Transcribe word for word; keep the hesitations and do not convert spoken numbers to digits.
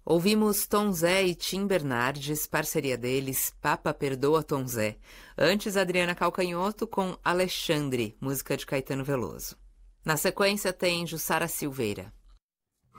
Ouvimos Tom Zé e Tim Bernardes, parceria deles, Papa Perdoa Tom Zé. Antes, Adriana Calcanhoto com Alexandre, música de Caetano Veloso. Na sequência tem Jussara Silveira.